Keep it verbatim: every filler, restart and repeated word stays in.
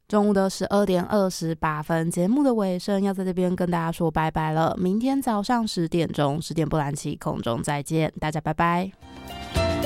中午的十二点二十八分，节目的尾声要在这边跟大家说拜拜了。明天早上十点钟，十点不拦起空中再见，大家拜拜。